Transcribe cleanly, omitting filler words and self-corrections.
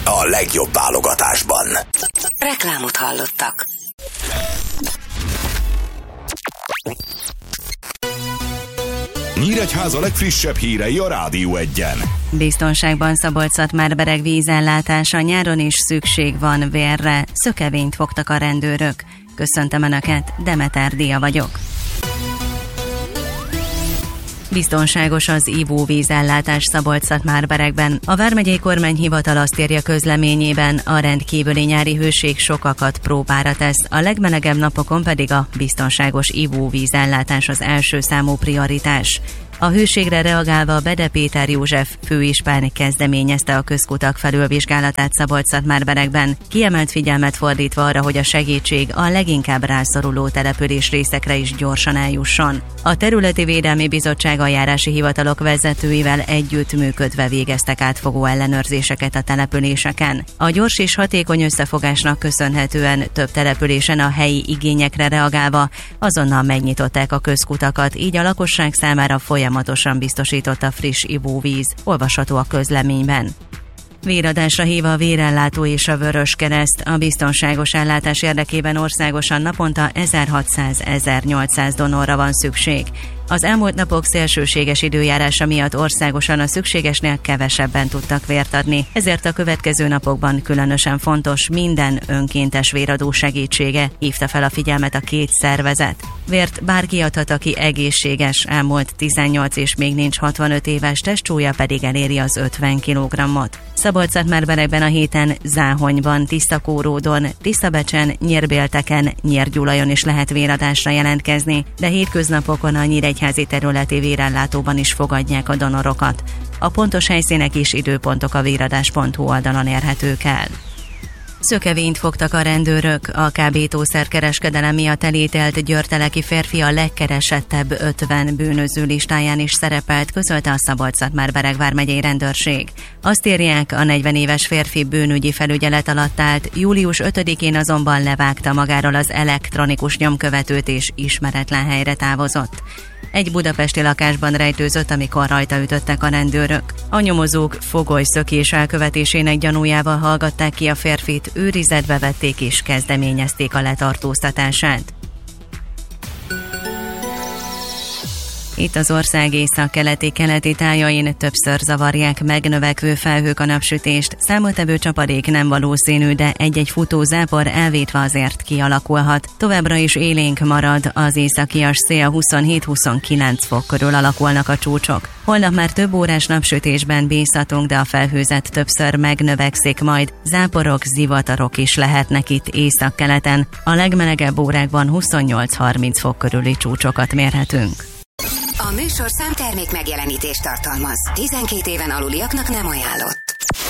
a legjobb válogatásban. Reklámot hallottak. Nyíregyháza legfrissebb hírei a Rádió Egyen. Biztonságban Szabolcs-Szatmár-Bereg vízellátása, nyáron is szükség van vérre, szökevényt fogtak a rendőrök. Köszöntöm Önöket, Demeter Dia vagyok. Biztonságos az ivóvízellátás Szabolcs-Szatmár-Beregben. A vármegyei kormányhivatal azt írja közleményében, a rendkívüli nyári hőség sokakat próbára tesz, a legmelegebb napokon pedig a biztonságos ivóvízellátás az első számú prioritás. A hőségre reagálva Bede Péter József főispán kezdeményezte a közkutak felülvizsgálatát Szabolcs-Szatmár-Beregben, kiemelt figyelmet fordítva arra, hogy a segítség a leginkább rászoruló település részekre is gyorsan eljusson. A Területi Védelmi Bizottság eljárási hivatalok vezetőivel együttműködve végeztek átfogó ellenőrzéseket a településeken. A gyors és hatékony összefogásnak köszönhetően több településen a helyi igényekre reagálva azonnal megnyitották a közkutakat, így a lakosság számára folyamatosan biztosított a friss ivóvíz, olvasható a közleményben. Véradásra hív a Vérellátó és a Vöröskereszt. A biztonságos ellátás érdekében országosan naponta 1600-1800 donorra van szükség. Az elmúlt napok szélsőséges időjárása miatt országosan a szükségesnél kevesebben tudtak vért adni, ezért a következő napokban különösen fontos minden önkéntes véradó segítsége, hívta fel a figyelmet a két szervezet. Vért bárki adhat, aki egészséges, elmúlt 18 és még nincs 65 éves, testsúlya pedig eléri az 50 kg-ot. Szabolcs-Szatmár-Beregben a héten Záhonyban, Tisztakóródon, Tisztabecsen, Nyírbélteken, Nyírgyulajon is lehet véradásra jelentkezni, de hétköznapokon a nyíregyházi területi vérellátóban is fogadják a donorokat. A pontos helyszínek és időpontok a véradás.hu oldalon érhetők el. Szökevényt fogtak a rendőrök. A kábítószerkereskedelem miatt elítélt győrteleki férfi a legkeresettebb 50 bűnöző listáján is szerepelt, közölte a Szabolcs-Szatmár-Bereg vármegyei rendőrség. Azt írják, a 40 éves férfi bűnügyi felügyelet alatt állt, július 5-én azonban levágta magáról az elektronikus nyomkövetőt és ismeretlen helyre távozott. Egy budapesti lakásban rejtőzött, amikor rajta ütöttek a rendőrök. A nyomozók fogolyszökés elkövetésének gyanújával hallgatták ki a férfit, őrizetbe vették és kezdeményezték a letartóztatását. Itt az ország észak-keleti tájain többször zavarják megnövekvő felhők a napsütést. Számottevő csapadék nem valószínű, de egy-egy futó zápor elvétve azért kialakulhat. Továbbra is élénk marad, az északias szél 27-29 fok körül alakulnak a csúcsok. Holnap már több órás napsütésben bízhatunk, de a felhőzet többször megnövekszik majd. Záporok, zivatarok is lehetnek itt északkeleten. A legmelegebb órákban 28-30 fok körüli csúcsokat mérhetünk. A műsorszám termék megjelenítést tartalmaz. 12 éven aluliaknak nem ajánlott.